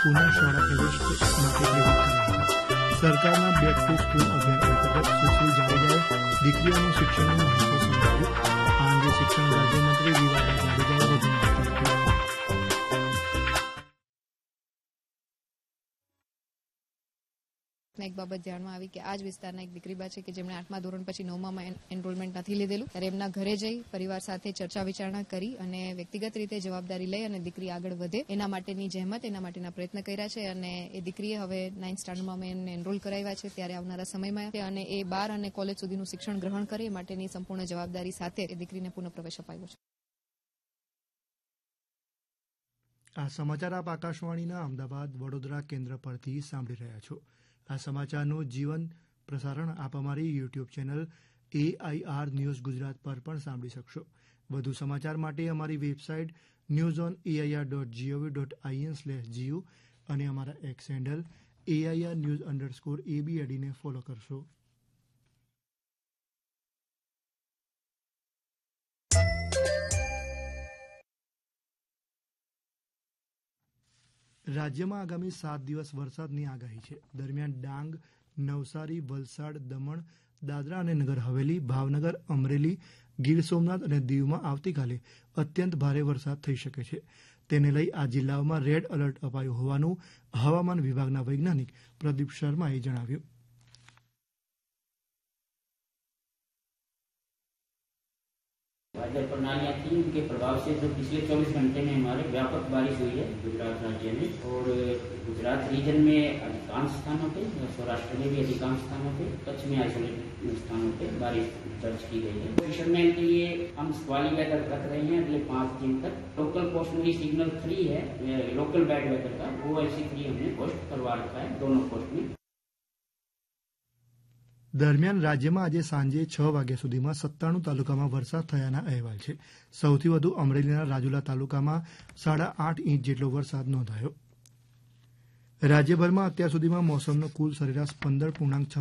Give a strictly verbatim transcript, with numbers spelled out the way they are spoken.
પુનઃ શાળા પ્રવેશ માટે પ્રેરિત કર્યા. સરકારના બેક ટુ સ્કૂલ અભિયાન અંતર્ગત સુશ્રી જાડેજાએ દીકરીઓનું શિક્ષણનું મહત્વ સમજાવ્યું. આ અંગે શિક્ષણ રાજ્યમંત્રી વિવાદા જાડેજાએ વધુ માહિતી આપી. એક બાબત જાણવા આવી કે આ જ વિસ્તારના એક દીકરીબા છે કે જેમણે આઠમા ધોરણ પછી નવમામાં એનરોલમેન્ટ નથી લીધેલું, ત્યારે એમના ઘરે જઈ પરિવાર સાથે ચર્ચા વિચારણા કરી અને વ્યક્તિગત રીતે જવાબદારી લઈ અને દીકરી આગળ વધે એના માટેની જહેમત, એના માટેના પ્રયત્ન કર્યા છે અને એ દીકરીએ હવે નાઇન્થ સ્ટાન્ડર્ડમાં અમે એને એનરોલ કરાવ્યા છે. ત્યારે આવનારા સમયમાં અને એ બાર અને કોલેજ સુધીનું શિક્ષણ ગ્રહણ કરે એ માટેની સંપૂર્ણ જવાબદારી સાથે એ દીકરીને પુનઃ પ્રવેશ અપાયો છે. આ સમાચાર આપ આકાશવાણીના અમદાવાદ વડોદરા કેન્દ્ર પરથી સાંભળી રહ્યા છો. આ સમાચારનું જીવન પ્રસારણ આપ અમારી YouTube channel AIR news Gujarat પર પણ સાંભળી શકશો. વધુ સમાચાર માટે અમારી website news on AIR dot GOV dot IN slash GU અને અમારા x handle AIR news underscore એબીએડીને follow કરશો. રાજ્યમાં આગામી સાત દિવસ વરસાદની આગાહી છે. દરમિયાન ડાંગ, નવસારી, વલસાડ, દમણ, દાદરા અને નગર હવેલી, ભાવનગર, અમરેલી, ગીર સોમનાથ અને દીવમાં આવતીકાલે અત્યંત ભારે વરસાદ થઈ શકે છે. તેને લઈ આ જિલ્લાઓમાં રેડ એલર્ટ અપાયું હોવાનું હવામાન વિભાગના વૈજ્ઞાનિક પ્રદીપ શર્માએ જણાવ્યું. बादल प्रणालियां थी, उनके प्रभाव से जो पिछले चौबीस घंटे में हमारे व्यापक बारिश हुई है गुजरात राज्य में और गुजरात रीजन में अधिकांश स्थानों पे, सौराष्ट्र में भी अधिकांश स्थानों पे, कच्छ में आइसोलेटेड स्थानों पे बारिश दर्ज की गई है. फिशरमैन के लिए हम सवाली वेदर कर रहे हैं अगले पाँच दिन तक. लोकल पोस्ट में सिग्नल थ्री है, लोकल बैड वेदर का, वो ऐसी थ्री हमने पोस्ट करवा रखा है दोनों पोस्ट में. દરમિયાન રાજ્યમાં આજે સાંજે છ વાગ્યા સુધીમાં સત્તાણું તાલુકામાં વરસાદ થયાના અહેવાલ છે. સૌથી વધુ અમરેલીના રાજુલા તાલુકામાં સાડા આઠ ઇંચ જેટલો વરસાદ નોંધાયો. રાજ્યભરમાં અત્યાર સુધીમાં મોસમનો કુલ સરેરાશ પંદર પૂર્ણાંક